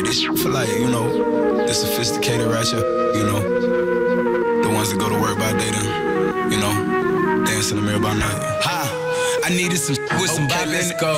It's for like, you know, the sophisticated ratchet, you know, the ones that go to work by day then, you know, dance in the mirror by night. I needed some with some bop. Let's go.